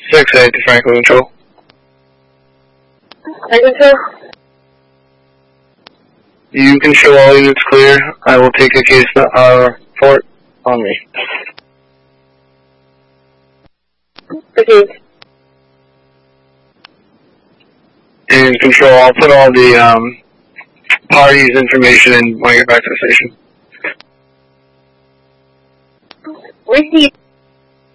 6-8 to Franklin Control. Control? You can show all units clear. I will take a case report on me. Okay. And Control, I'll put all the parties' information in when I get back to the station. Receive.